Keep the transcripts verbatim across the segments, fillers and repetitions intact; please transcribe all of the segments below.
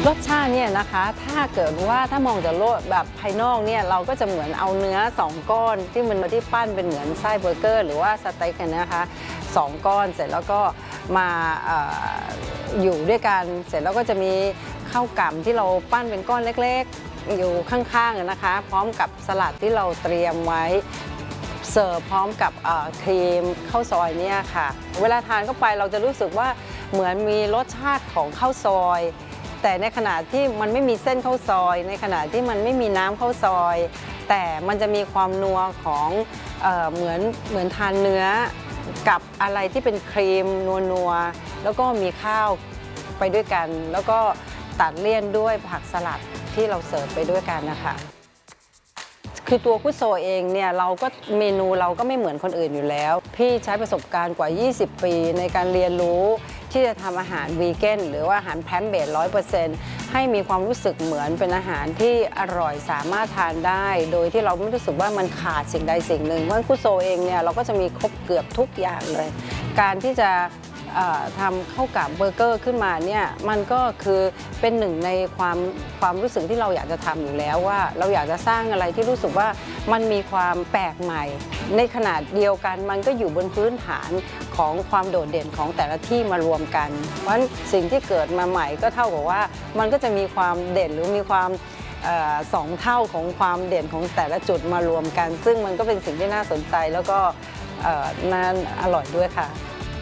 รสชาติเนี่ยนะคะถ้าเกิดว่าถ้ามองจากโลกแบบภายนอกเนี่ยเราก็จะเหมือนเอาเนื้อสองก้อนที่มันที่ปั้นเป็นเหมือนไส้เบอร์เกอร์หรือว่าสเต็กกันนะคะสองก้อนเสร็จแล้วก็มาออยู่ด้วยกันเสร็จแล้วก็จะมีข้าวกล่ำที่เราปั้นเป็นก้อนเล็กๆอยู่ข้างๆนะคะพร้อมกับสลัดที่เราเตรียมไว้เสิร์ฟพร้อมกับครีมข้าวซอยเนี่ยค่ะเวลาทานเข้าไปเราจะรู้สึกว่าเหมือนมีรสชาติของข้าวซอยแต่ในขณะที่มันไม่มีเส้นข้าวซอยในขณะที่มันไม่มีน้ำข้าวซอยแต่มันจะมีความนัวของเอ่อเหมือนเหมือนทานเนื้อกับอะไรที่เป็นครีมนัวๆแล้วก็มีข้าวไปด้วยกันแล้วก็ตัดเลี่ยนด้วยผักสลัดที่เราเสิร์ฟไปด้วยกันนะคะคือตัวคุโซเองเนี่ยเราก็เมนูเราก็ไม่เหมือนคนอื่นอยู่แล้วพี่ใช้ประสบการณ์กว่ายี่สิบปีในการเรียนรู้ที่จะทำอาหารวีแกนหรือว่าอาหารแพลนท์เบส ร้อยเปอร์เซ็นต์ ให้มีความรู้สึกเหมือนเป็นอาหารที่อร่อยสามารถทานได้โดยที่เราไม่รู้สึกว่ามันขาดสิ่งใดสิ่งหนึ่งเพราะคุโซเองเนี่ยเราก็จะมีครบเกือบทุกอย่างเลยการที่จะทำข้าวกล่ำเบอร์เกอร์ขึ้นมาเนี่ยมันก็คือเป็นหนึ่งในความความรู้สึกที่เราอยากจะทำอยู่แล้วว่าเราอยากจะสร้างอะไรที่รู้สึกว่ามันมีความแปลกใหม่ในขนาดเดียวกันมันก็อยู่บนพื้นฐานของความโดดเด่นของแต่ละที่มารวมกันเพราะฉะนั้นสิ่งที่เกิดมาใหม่ก็เท่ากับว่ามันก็จะมีความเด่นหรือมีความสองเท่าของความเด่นของแต่ละจุดมารวมกันซึ่งมันก็เป็นสิ่งที่น่าสนใจแล้วก็น่าอร่อยด้วยค่ะ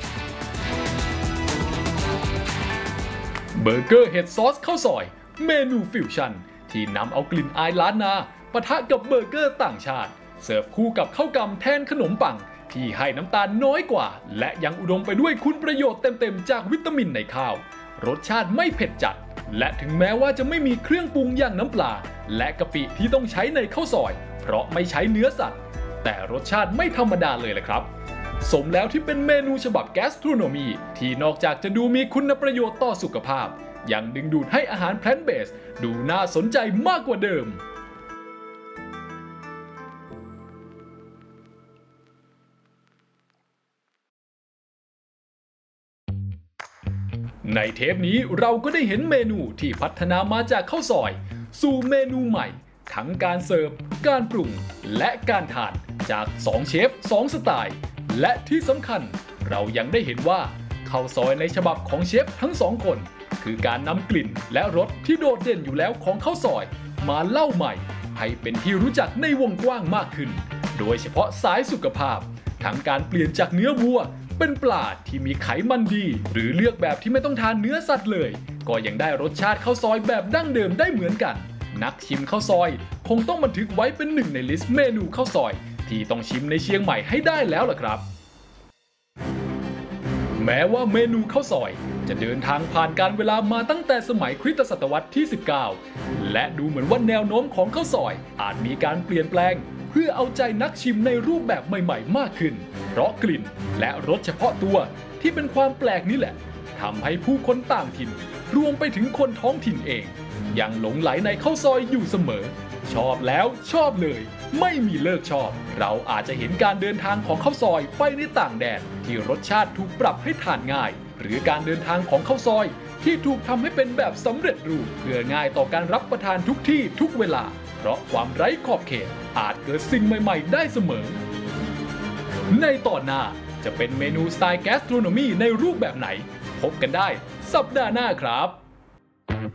เบอร์เกอร์เห็ดซอสข้าวซอยเมนูฟิวชั่นที่นำเอากลิ่นอายล้านนาปะทะกับเบอร์เกอร์ต่างชาติเสิร์ฟคู่กับข้าวกำแทนขนมปังที่ให้น้ำตาลน้อยกว่าและยังอุดมไปด้วยคุณประโยชน์เต็มๆจากวิตามินในข้าวรสชาติไม่เผ็ดจัดและถึงแม้ว่าจะไม่มีเครื่องปรุงอย่างน้ำปลาและกะปิที่ต้องใช้ในข้าวซอยเพราะไม่ใช้เนื้อสัตว์แต่รสชาติไม่ธรรมดาเลยแหละครับสมแล้วที่เป็นเมนูฉบับแกสโทรโนมีที่นอกจากจะดูมีคุณประโยชน์ต่อสุขภาพยังดึงดูดให้อาหารแพลนท์เบสดูน่าสนใจมากกว่าเดิมในเทปนี้เราก็ได้เห็นเมนูที่พัฒนามาจากข้าวซอยสู่เมนูใหม่ทั้งการเสิร์ฟการปรุงและการทานจากสองเชฟสองสไตล์และที่สำคัญเรายังได้เห็นว่าข้าวซอยในฉบับของเชฟทั้งสองคนคือการนำกลิ่นและรสที่โดดเด่นอยู่แล้วของข้าวซอยมาเล่าใหม่ให้เป็นที่รู้จักในวงกว้างมากขึ้นโดยเฉพาะสายสุขภาพทั้งการเปลี่ยนจากเนื้อวัวเป็นปลาที่มีไขมันดีหรือเลือกแบบที่ไม่ต้องทานเนื้อสัตว์เลยก็ยังได้รสชาติข้าวซอยแบบดั้งเดิมได้เหมือนกันนักชิมข้าวซอยคงต้องบันทึกไว้เป็นหนึ่งในลิสต์เมนูข้าวซอยที่ต้องชิมในเชียงใหม่ให้ได้แล้วล่ะครับแม้ว่าเมนูข้าวซอยจะเดินทางผ่านการเวลามาตั้งแต่สมัยคริสตศตวรรษที่สิบเก้าและดูเหมือนว่าแนวโน้มของข้าวซอยอาจมีการเปลี่ยนแปลงเพื่อเอาใจนักชิมในรูปแบบใหม่ๆมากขึ้นเพราะกลิ่นและรสเฉพาะตัวที่เป็นความแปลกนี้แหละทำให้ผู้คนต่างถิ่นรวมไปถึงคนท้องถิ่นเองยังหลงไหลในข้าวซอยอยู่เสมอชอบแล้วชอบเลยไม่มีเลิกชอบเราอาจจะเห็นการเดินทางของข้าวซอยไปในต่างแดนที่รสชาติถูกปรับให้ทานง่ายหรือการเดินทางของข้าวซอยที่ถูกทำให้เป็นแบบสำเร็จรูปเพื่อง่ายต่อการรับประทานทุกที่ทุกเวลาเพราะความไร้ขอบเขตอาจเกิดสิ่งใหม่ๆได้เสมอในตอนหน้าจะเป็นเมนูสไตล์แกสโทรโนมีในรูปแบบไหนพบกันได้สัปดาห์หน้าครับ